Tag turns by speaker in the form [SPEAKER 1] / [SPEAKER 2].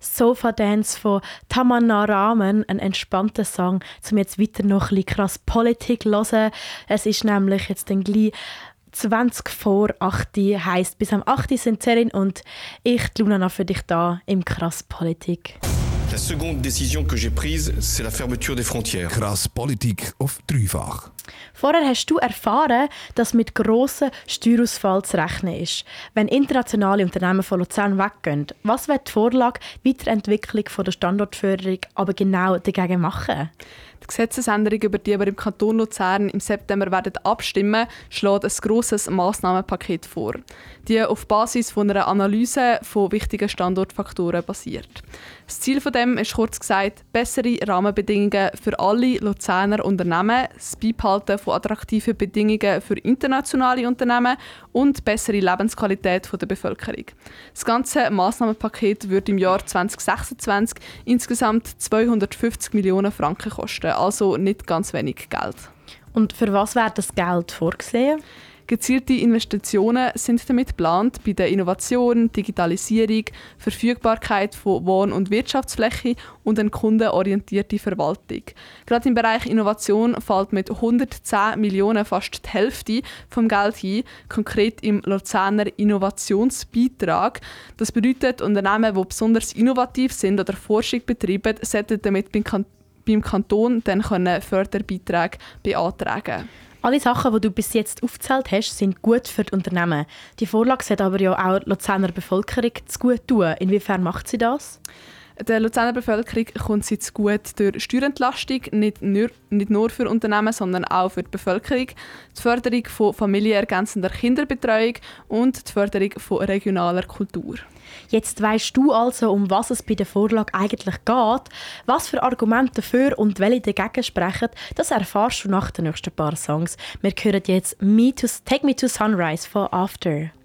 [SPEAKER 1] Sofa Dance von Tamanna Ramen, ein entspannter Song, um jetzt weiter noch ein bisschen krass Politik zu hören. Es ist nämlich jetzt dann gleich 20 vor 8, heisst bis am 8 sind Cerin und ich, Luna, für dich da im krass Politik.
[SPEAKER 2] La seconde décision que j'ai prise, c'est la fermeture des frontières.
[SPEAKER 3] Krass Politik auf dreifach.
[SPEAKER 1] Vorher hast du erfahren, dass mit grossen Steuerausfall zu rechnen ist, wenn internationale Unternehmen von Luzern weggehen. Was wird die Vorlage Weiterentwicklung von der Standortförderung aber genau dagegen machen?
[SPEAKER 4] Die Gesetzesänderung, über die wir im Kanton Luzern im September werden abstimmen, schlägt ein grosses Massnahmenpaket vor, die auf Basis von einer Analyse von wichtigen Standortfaktoren basiert. Das Ziel von dem ist kurz gesagt bessere Rahmenbedingungen für alle Luzerner Unternehmen, das Beibehalten von attraktiven Bedingungen für internationale Unternehmen und bessere Lebensqualität der Bevölkerung. Das ganze Massnahmenpaket wird im Jahr 2026 insgesamt 250 Millionen Franken kosten, also nicht ganz wenig Geld.
[SPEAKER 1] Und für was wird das Geld vorgesehen?
[SPEAKER 4] Gezielte Investitionen sind damit geplant bei der Innovation, Digitalisierung, Verfügbarkeit von Wohn- und Wirtschaftsfläche und eine kundenorientierte Verwaltung. Gerade im Bereich Innovation fällt mit 110 Millionen fast die Hälfte vom Geld hin, konkret im Luzerner Innovationsbeitrag. Das bedeutet, Unternehmen, die besonders innovativ sind oder Forschung betreiben, sollten damit beim Kanton dann Förderbeiträge beantragen.
[SPEAKER 1] Alle Sachen, die du bis jetzt aufgezählt hast, sind gut für die Unternehmen. Die Vorlage sollte aber ja auch der Luzerner Bevölkerung zu gut tun. Inwiefern macht sie das?
[SPEAKER 4] Der Luzerner Bevölkerung kommt sie zu gut durch Steuerentlastung, nicht nur für Unternehmen, sondern auch für die Bevölkerung, die Förderung von familienergänzender Kinderbetreuung und die Förderung von regionaler Kultur.
[SPEAKER 1] Jetzt weisst du also, um was es bei der Vorlage eigentlich geht. Was für Argumente dafür und welche dagegen sprechen, das erfährst du nach den nächsten paar Songs. Wir hören jetzt Take Me to Sunrise von After.